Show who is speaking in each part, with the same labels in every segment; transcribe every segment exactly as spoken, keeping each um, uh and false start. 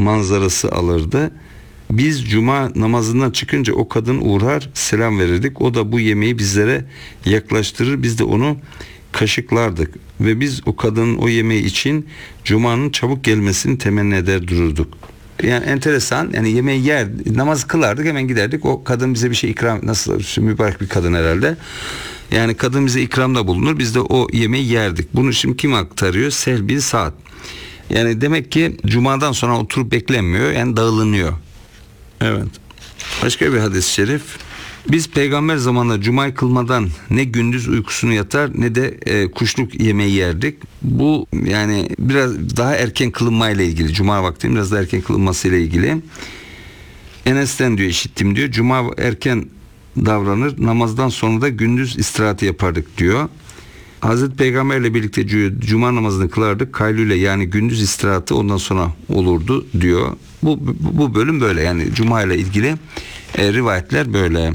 Speaker 1: manzarası alırdı. Biz cuma namazından çıkınca o kadın uğrar, selam verirdik. O da bu yemeği bizlere yaklaştırır. Biz de onu kaşıklardık ve biz o kadının o yemeği için cumanın çabuk gelmesini temenni eder dururduk. Yani enteresan, yani yemeği yer, namaz kılardık, hemen giderdik. O kadın bize bir şey ikram, nasıl, mübarek bir kadın herhalde. Yani kadın bize ikramda bulunur, biz de o yemeği yerdik. Bunu şimdi kim aktarıyor? Sehl bin Sa'd. Yani demek ki cumadan sonra oturup beklenmiyor, yani dağılınıyor. Evet. Başka bir hadis-i şerif. Biz peygamber zamanında cumayı kılmadan ne gündüz uykusunu yatar ne de e, kuşluk yemeği yerdik. Bu yani biraz daha erken kılınmayla ilgili. Cuma vakti biraz daha erken kılınmasıyla ilgili. Enes'ten diyor, işittim diyor. Cuma erken davranır. Namazdan sonra da gündüz istirahatı yapardık diyor. Hazreti Peygamberle birlikte cuma namazını kılardık. Kaylule, yani gündüz istirahatı ondan sonra olurdu diyor. Bu, bu bölüm böyle, yani cuma ile ilgili e, rivayetler böyle.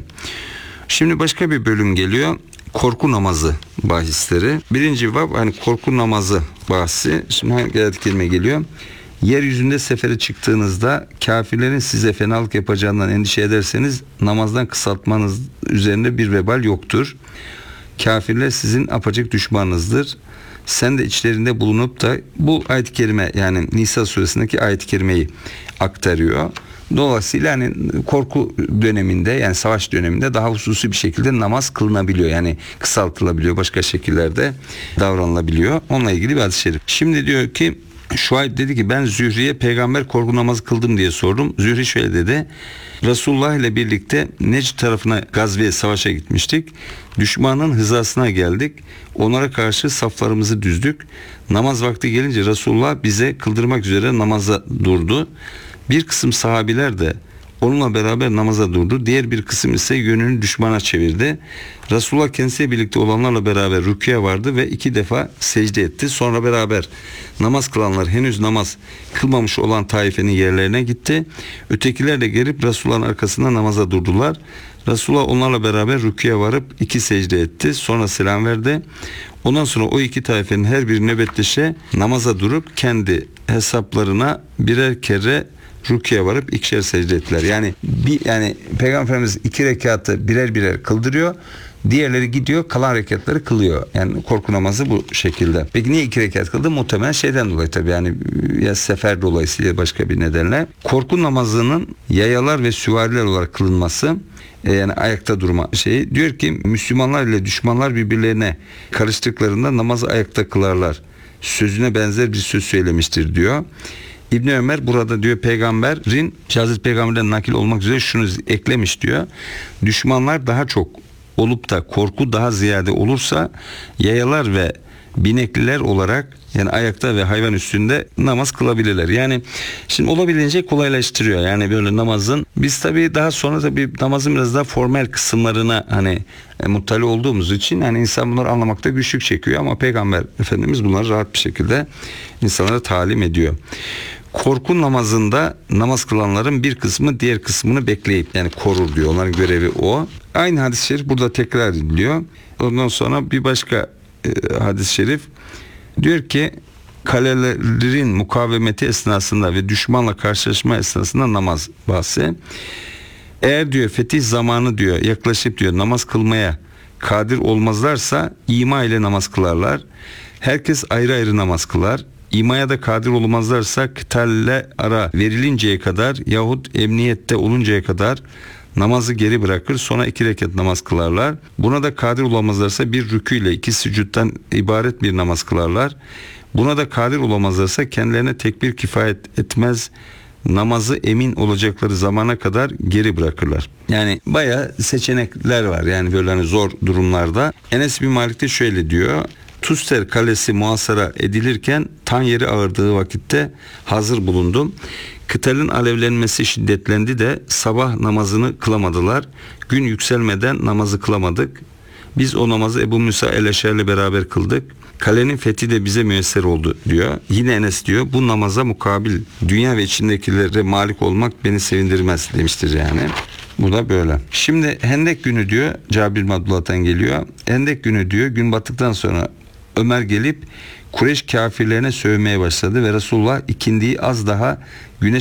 Speaker 1: Şimdi başka bir bölüm geliyor. Korku namazı bahisleri. Birinci bab, hani korku namazı bahsi. Şimdi hangi ayet-i kerime geliyor? Yeryüzünde sefere çıktığınızda kafirlerin size fenalık yapacağından endişe ederseniz namazdan kısaltmanız üzerinde bir vebal yoktur. Kafirler sizin apaçık düşmanınızdır. Sen de içlerinde bulunup da, bu ayet-i kerime yani Nisa suresindeki ayet-i kerimeyi aktarıyor. Dolayısıyla yani korku döneminde, yani savaş döneminde daha hususi bir şekilde namaz kılınabiliyor. Yani kısaltılabiliyor, başka şekillerde davranılabiliyor. Onunla ilgili bir hadis-i şerif. Şimdi diyor ki, Şuayb dedi ki, ben Zühri'ye peygamber korku namazı kıldım diye sordum. Zühri şöyle dedi: Resulullah ile birlikte Necd tarafına gazveye, savaşa gitmiştik. Düşmanın hizasına geldik. Onlara karşı saflarımızı düzdük. Namaz vakti gelince Resulullah bize kıldırmak üzere namaza durdu. Bir kısım sahabiler de onunla beraber namaza durdu. Diğer bir kısım ise yönünü düşmana çevirdi. Resulullah kendisiyle birlikte olanlarla beraber rüküye vardı ve iki defa secde etti. Sonra beraber namaz kılanlar henüz namaz kılmamış olan taifenin yerlerine gitti. Ötekiler de gelip Resulullah'ın arkasında namaza durdular. Resulullah onlarla beraber rüküye varıp iki secde etti. Sonra selam verdi. Ondan sonra o iki taifenin her biri nöbetleşe namaza durup kendi hesaplarına birer kere rüküye varıp ikişer secde ettiler. Yani bir, yani Peygamberimiz iki rekatı birer birer kıldırıyor. Diğerleri gidiyor, kalan rekatları kılıyor. Yani korku namazı bu şekilde. Peki niye iki rekat kıldı? Muhtemelen şeyden dolayı tabii, yani ya sefer dolayısıyla başka bir nedenle. Korku namazının yayalar ve süvariler olarak kılınması, yani ayakta durma şeyi, diyor ki Müslümanlar ile düşmanlar birbirlerine karıştıklarında namazı ayakta kılarlar sözüne benzer bir söz söylemiştir diyor. İbn Ömer burada diyor, peygamberin, Hazreti Peygamber'den nakil olmak üzere şunu eklemiş diyor: düşmanlar daha çok olup da korku daha ziyade olursa yayalar ve binekliler olarak, yani ayakta ve hayvan üstünde namaz kılabilirler. Yani şimdi olabildiğince kolaylaştırıyor. Yani böyle namazın, biz tabii daha sonra tabii namazın biraz daha formel kısımlarına hani e, muttali olduğumuz için hani insan bunları anlamakta güçlük çekiyor, ama Peygamber Efendimiz bunları rahat bir şekilde insanlara talim ediyor. Korku namazında namaz kılanların bir kısmı diğer kısmını bekleyip yani korur diyor. Onların görevi o. Aynı hadis-i şerif burada tekrar ediliyor. Ondan sonra bir başka e, hadis-i şerif diyor ki, kalelerin mukavemeti esnasında ve düşmanla karşılaşma esnasında namaz bahsi. Eğer diyor fetih zamanı diyor yaklaşıp diyor namaz kılmaya kadir olmazlarsa ima ile namaz kılarlar. Herkes ayrı ayrı namaz kılar. İmaya da kadir olmazlarsa kıtalle ara verilinceye kadar yahut emniyette oluncaya kadar namazı geri bırakır, sonra iki rekat namaz kılarlar. Buna da kadir olamazlarsa bir rükû ile iki sücuddan ibaret bir namaz kılarlar. Buna da kadir olamazlarsa kendilerine tekbir kifayet etmez, namazı emin olacakları zamana kadar geri bırakırlar. Yani bayağı seçenekler var yani böyle hani zor durumlarda. Enes bin Malik de şöyle diyor: Tuster kalesi muhasara edilirken tan yeri ağırdığı vakitte hazır bulundum. Kıtalın alevlenmesi şiddetlendi de sabah namazını kılamadılar. Gün yükselmeden namazı kılamadık. Biz o namazı Ebu Musa el-Eşer'le beraber kıldık. Kalenin fethi de bize müyesser oldu diyor. Yine Enes diyor, bu namaza mukabil dünya ve içindekilere malik olmak beni sevindirmez demiştir yani. Bu da böyle. Şimdi Hendek günü diyor, Cabir bin Abdullah'tan geliyor. Hendek günü diyor, gün battıktan sonra Ömer gelip Kureyş kafirlerine sövmeye başladı ve Resulullah ikindiyi az daha güneş